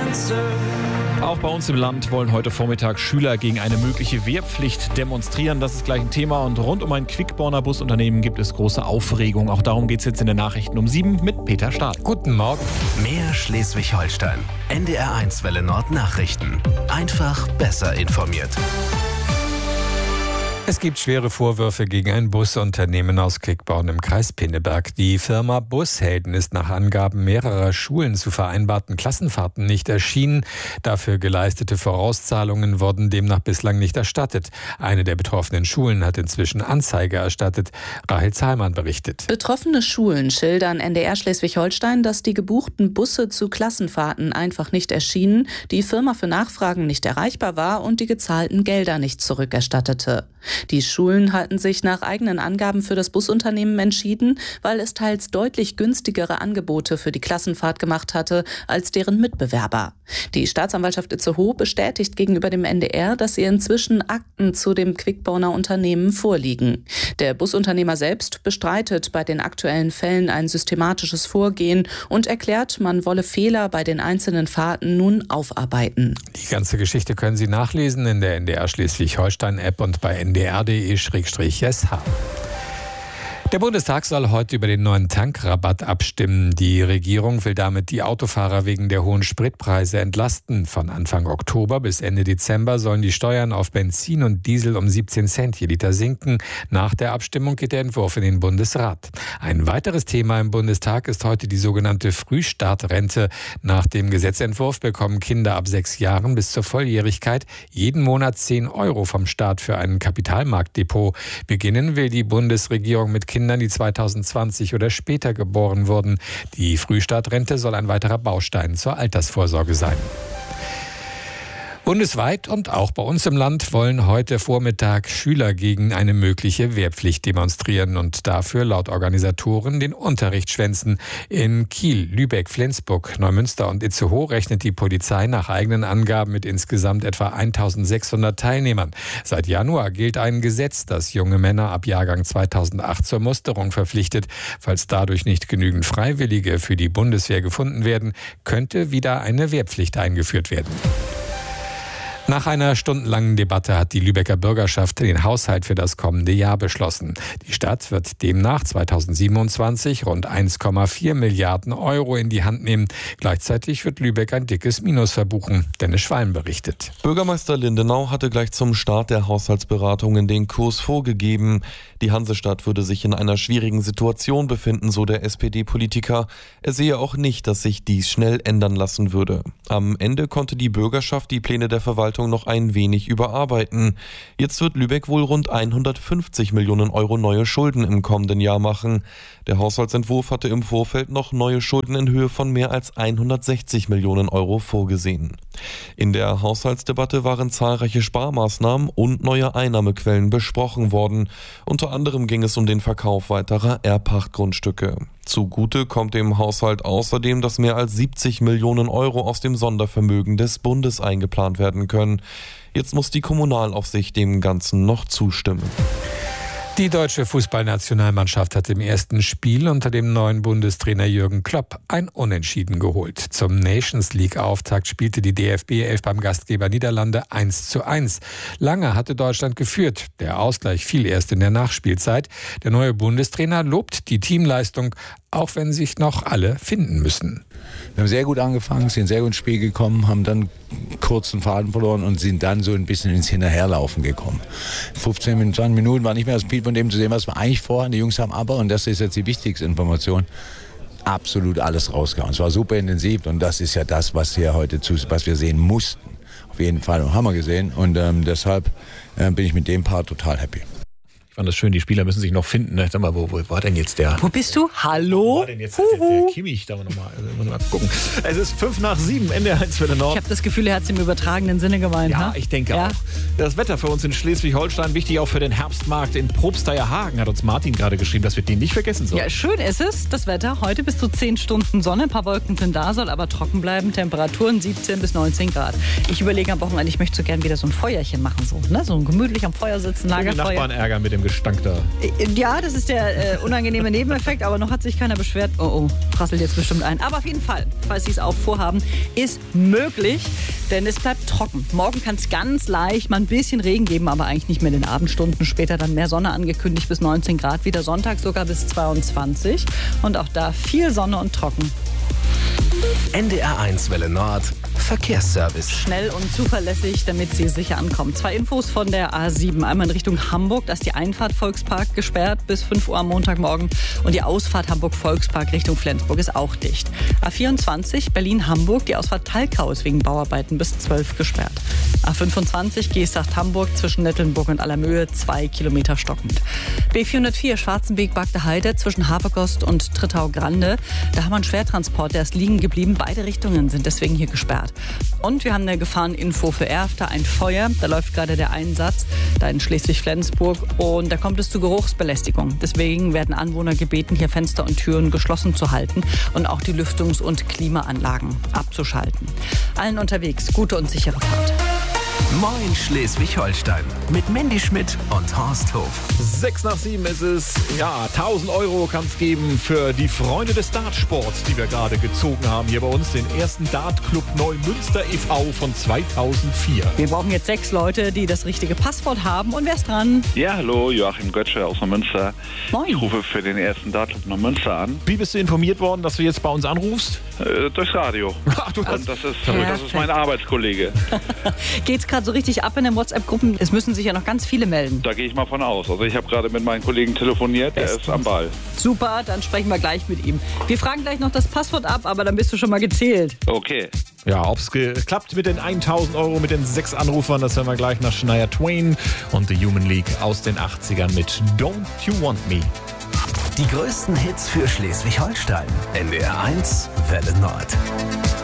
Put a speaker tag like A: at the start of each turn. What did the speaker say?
A: Auch bei uns im Land wollen heute Vormittag Schüler gegen eine mögliche Wehrpflicht demonstrieren. Das ist gleich ein Thema. Und rund um ein Quickborner Busunternehmen gibt es große Aufregung. Auch darum geht es jetzt in den Nachrichten um 7 mit Peter Stahl.
B: Guten Morgen.
C: Mehr Schleswig-Holstein. NDR1 Welle Nord Nachrichten. Einfach besser informiert.
B: Es gibt schwere Vorwürfe gegen ein Busunternehmen aus Quickborn im Kreis Pinneberg. Die Firma Bushelden ist nach Angaben mehrerer Schulen zu vereinbarten Klassenfahrten nicht erschienen. Dafür geleistete Vorauszahlungen wurden demnach bislang nicht erstattet. Eine der betroffenen Schulen hat inzwischen Anzeige erstattet. Rahel Zahlmann berichtet.
D: Betroffene Schulen schildern NDR Schleswig-Holstein, dass die gebuchten Busse zu Klassenfahrten einfach nicht erschienen, die Firma für Nachfragen nicht erreichbar war und die gezahlten Gelder nicht zurückerstattete. Die Schulen hatten sich nach eigenen Angaben für das Busunternehmen entschieden, weil es teils deutlich günstigere Angebote für die Klassenfahrt gemacht hatte als deren Mitbewerber. Die Staatsanwaltschaft Itzehoe bestätigt gegenüber dem NDR, dass ihr inzwischen Akten zu dem Quickborner Unternehmen vorliegen. Der Busunternehmer selbst bestreitet bei den aktuellen Fällen ein systematisches Vorgehen und erklärt, man wolle Fehler bei den einzelnen Fahrten nun aufarbeiten.
B: Die ganze Geschichte können Sie nachlesen in der NDR Schleswig-Holstein-App und bei ndr.de/sh. Der Bundestag soll heute über den neuen Tankrabatt abstimmen. Die Regierung will damit die Autofahrer wegen der hohen Spritpreise entlasten. Von Anfang Oktober bis Ende Dezember sollen die Steuern auf Benzin und Diesel um 17 Cent je Liter sinken. Nach der Abstimmung geht der Entwurf in den Bundesrat. Ein weiteres Thema im Bundestag ist heute die sogenannte Frühstartrente. Nach dem Gesetzentwurf bekommen Kinder ab 6 Jahren bis zur Volljährigkeit jeden Monat 10 € vom Staat für ein Kapitalmarktdepot. Beginnen will die Bundesregierung mit Kindern, die 2020 oder später geboren wurden. Die Frühstartrente soll ein weiterer Baustein zur Altersvorsorge sein. Bundesweit und auch bei uns im Land wollen heute Vormittag Schüler gegen eine mögliche Wehrpflicht demonstrieren und dafür laut Organisatoren den Unterricht schwänzen. In Kiel, Lübeck, Flensburg, Neumünster und Itzehoe rechnet die Polizei nach eigenen Angaben mit insgesamt etwa 1600 Teilnehmern. Seit Januar gilt ein Gesetz, das junge Männer ab Jahrgang 2008 zur Musterung verpflichtet. Falls dadurch nicht genügend Freiwillige für die Bundeswehr gefunden werden, könnte wieder eine Wehrpflicht eingeführt werden. Nach einer stundenlangen Debatte hat die Lübecker Bürgerschaft den Haushalt für das kommende Jahr beschlossen. Die Stadt wird demnach 2027 rund 1,4 Milliarden € in die Hand nehmen. Gleichzeitig wird Lübeck ein dickes Minus verbuchen. Dennis Schwalm berichtet.
E: Bürgermeister Lindenau hatte gleich zum Start der Haushaltsberatungen den Kurs vorgegeben. Die Hansestadt würde sich in einer schwierigen Situation befinden, so der SPD-Politiker. Er sehe auch nicht, dass sich dies schnell ändern lassen würde. Am Ende konnte die Bürgerschaft die Pläne der Verwaltung noch ein wenig überarbeiten. Jetzt wird Lübeck wohl rund 150 Millionen € neue Schulden im kommenden Jahr machen. Der Haushaltsentwurf hatte im Vorfeld noch neue Schulden in Höhe von mehr als 160 Millionen € vorgesehen. In der Haushaltsdebatte waren zahlreiche Sparmaßnahmen und neue Einnahmequellen besprochen worden. Unter anderem ging es um den Verkauf weiterer Erbpachtgrundstücke. Zugute kommt dem Haushalt außerdem, dass mehr als 70 Millionen € aus dem Sondervermögen des Bundes eingeplant werden können. Jetzt muss die Kommunalaufsicht dem Ganzen noch zustimmen.
B: Die deutsche Fußballnationalmannschaft hat im ersten Spiel unter dem neuen Bundestrainer Jürgen Klopp ein Unentschieden geholt. Zum Nations-League-Auftakt spielte die DFB-11 beim Gastgeber Niederlande 1:1. Lange hatte Deutschland geführt. Der Ausgleich fiel erst in der Nachspielzeit. Der neue Bundestrainer lobt die Teamleistung, auch wenn sich noch alle finden müssen.
F: Wir haben sehr gut angefangen, sind sehr gut ins Spiel gekommen, haben dann kurz den Faden verloren und sind dann so ein bisschen ins Hinterherlaufen gekommen. 15, 20 Minuten war nicht mehr das Spiel von dem zu sehen, was wir eigentlich vorhaben. Die Jungs haben aber, und das ist jetzt die wichtigste Information, absolut alles rausgehauen. Es war super intensiv und das ist ja das, was wir sehen mussten. Auf jeden Fall, haben wir gesehen und deshalb bin ich mit dem Part total happy.
A: Ich fand das schön, die Spieler müssen sich noch finden. Sag mal, wo war denn jetzt der?
D: Wo bist du? Hallo?
A: Wo war denn jetzt der Kimmich? Da muss mal gucken. Es ist 5:07, NDR1 Welle Nord.
D: Ich habe das Gefühl, er hat es im übertragenen Sinne gemeint.
A: Ja, ich denke auch. Das Wetter für uns in Schleswig-Holstein, wichtig auch für den Herbstmarkt in Probsteierhagen, hat uns Martin gerade geschrieben, dass wir den nicht vergessen sollen.
G: Ja, schön ist es, das Wetter. Heute bis zu 10 Stunden Sonne, ein paar Wolken sind da, soll aber trocken bleiben. Temperaturen 17 bis 19 Grad. Ich überlege am Wochenende, ich möchte so gern wieder so ein Feuerchen machen. So ein gemütlich am Feuer sitzen, Lagerfeuer.
A: Die Nachbarn ärgern mit dem Gestank da.
G: Ja, das ist der unangenehme Nebeneffekt, aber noch hat sich keiner beschwert. Oh, prasselt jetzt bestimmt ein. Aber auf jeden Fall, falls Sie es auch vorhaben, ist möglich, denn es bleibt trocken. Morgen kann es ganz leicht mal ein bisschen Regen geben, aber eigentlich nicht mehr in den Abendstunden. Später dann mehr Sonne angekündigt, bis 19 Grad. Wieder Sonntag sogar bis 22. Und auch da viel Sonne und trocken.
C: NDR1 Welle Nord Verkehrsservice.
G: Schnell und zuverlässig, damit Sie sicher ankommen. 2 Infos von der A7. Einmal in Richtung Hamburg, da ist die Einfahrt Volkspark gesperrt bis 5 Uhr am Montagmorgen. Und die Ausfahrt Hamburg-Volkspark Richtung Flensburg ist auch dicht. A24 Berlin-Hamburg, die Ausfahrt Talkau ist wegen Bauarbeiten bis 12 gesperrt. A25 Geesthacht-Hamburg zwischen Nettelnburg und Allermöhe 2 Kilometer stockend. B404 Schwarzenberg-Bagde Heide zwischen Habergost und Trittau-Grande. Da haben wir einen Schwertransport, der ist liegen geblieben. Beide Richtungen sind deswegen hier gesperrt. Und wir haben eine Gefahreninfo für Erfter, ein Feuer. Da läuft gerade der Einsatz, da in Schleswig-Flensburg. Und da kommt es zu Geruchsbelästigung. Deswegen werden Anwohner gebeten, hier Fenster und Türen geschlossen zu halten und auch die Lüftungs- und Klimaanlagen abzuschalten. Allen unterwegs gute und sichere Fahrt.
C: Moin Schleswig-Holstein mit Mandy Schmidt und Horst Hof.
A: 6:07 ist es. Ja, 1.000 € kann es geben für die Freunde des Dartsports, die wir gerade gezogen haben. Hier bei uns den ersten Dartclub Neumünster e.V. von 2004.
G: Wir brauchen jetzt 6 Leute, die das richtige Passwort haben. Und wer ist dran?
H: Ja, hallo, Joachim Götzsche aus Neumünster.
G: Moin.
H: Ich rufe für den ersten Dartclub Neumünster an.
A: Wie bist du informiert worden, dass du jetzt bei uns anrufst?
H: Durchs Radio.
A: Ach, du hast
H: Und das ist mein Arbeitskollege.
G: Geht's gerade so richtig ab in den WhatsApp-Gruppen? Es müssen sich ja noch ganz viele melden.
H: Da gehe ich mal von aus. Also ich habe gerade mit meinem Kollegen telefoniert, der ist am Ball.
G: Super, dann sprechen wir gleich mit ihm. Wir fragen gleich noch das Passwort ab, aber dann bist du schon mal gezählt.
H: Okay.
A: Ja, ob es klappt mit den 1.000 € mit den 6 Anrufern, das hören wir gleich nach Shania Twain und The Human League aus den 80ern mit Don't You Want Me.
C: Die größten Hits für Schleswig-Holstein. NDR1 Welle Nord.